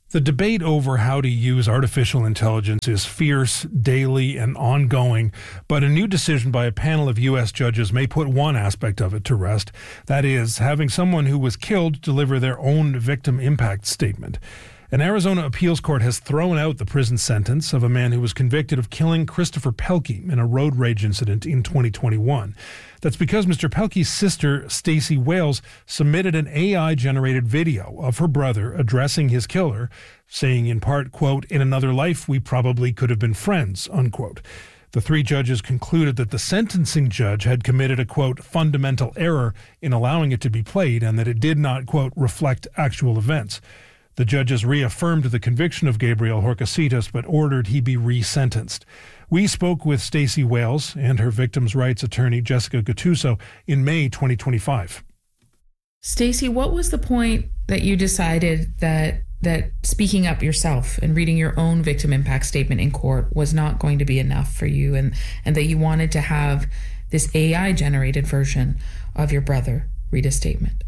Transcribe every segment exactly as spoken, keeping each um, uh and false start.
The debate over how to use artificial intelligence is fierce, daily, and ongoing, but a new decision by a panel of U S judges may put one aspect of it to rest. That is, having someone who was killed deliver their own victim impact statement. An Arizona appeals court has thrown out the prison sentence of a man who was convicted of killing Christopher Pelkey in a road rage incident in twenty twenty-one. That's because Mister Pelkey's sister, Stacey Wales, submitted an A I-generated video of her brother addressing his killer, saying in part, quote, "In another life, we probably could have been friends," unquote. The three judges concluded that the sentencing judge had committed a, quote, "fundamental error" in allowing it to be played and that it did not, quote, "reflect actual events." The judges reaffirmed the conviction of Gabriel Horcasitas, but ordered he be resentenced. We spoke with Stacey Wales and her victims' rights attorney, Jessica Gattuso, in May twenty twenty-five. Stacey, what was the point that you decided that that speaking up yourself and reading your own victim impact statement in court was not going to be enough for you, and, and that you wanted to have this A I-generated version of your brother read a statement?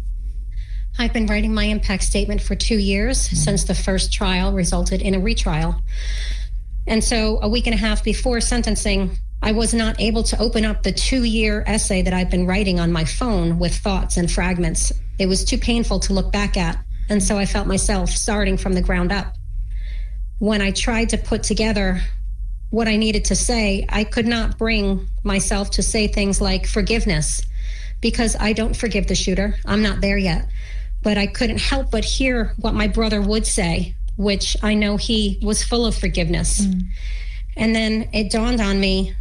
I've been writing my impact statement for two years mm-hmm. since the first trial resulted in a retrial. And so a week and a half before sentencing, I was not able to open up the two-year essay that I've been writing on my phone with thoughts and fragments. It was too painful to look back at. And so I felt myself starting from the ground up. When I tried to put together what I needed to say, I could not bring myself to say things like forgiveness, because I don't forgive the shooter. I'm not there yet. But I couldn't help but hear what my brother would say, which I know he was full of forgiveness. Mm. And then it dawned on me,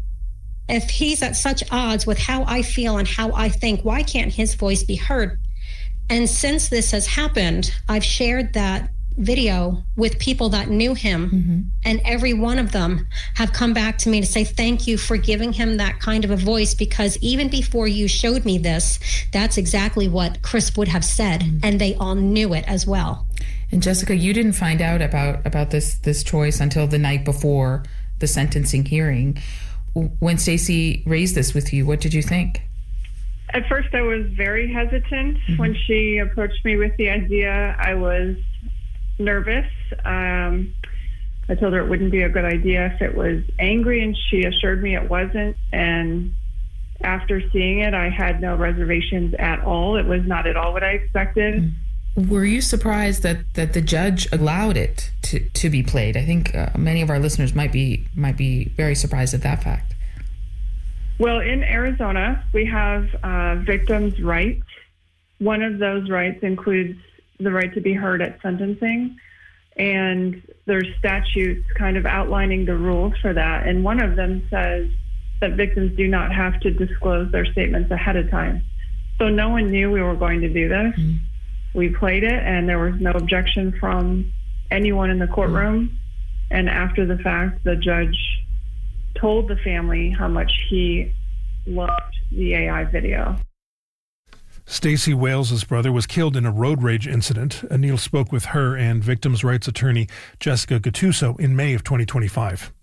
if he's at such odds with how I feel and how I think, why can't his voice be heard? And since this has happened, I've shared that video with people that knew him, mm-hmm. and every one of them have come back to me to say thank you for giving him that kind of a voice, because even before you showed me this, that's exactly what Chris would have said, mm-hmm. and they all knew it as well. And Jessica, you didn't find out about about this this choice until the night before the sentencing hearing. When Stacey raised this with you, what did you think? At first I was very hesitant. Mm-hmm. When she approached me with the idea, I was nervous. Um, I told her it wouldn't be a good idea if it was angry, and she assured me it wasn't. And after seeing it, I had no reservations at all. It was not at all what I expected. Were you surprised that, that the judge allowed it to, to be played? I think uh, many of our listeners might be might be very surprised at that fact. Well, in Arizona, we have uh, victims' rights. One of those rights includes the right to be heard at sentencing, and there's statutes kind of outlining the rules for that, and one of them says that victims do not have to disclose their statements ahead of time. So no one knew we were going to do this. Mm-hmm. We played it, and there was no objection from anyone in the courtroom, mm-hmm. and after the fact, the judge told the family how much he loved the A I video. Stacey Wales' brother was killed in a road rage incident. Anil spoke with her and victims' rights attorney Jessica Gattuso in May of twenty twenty-five.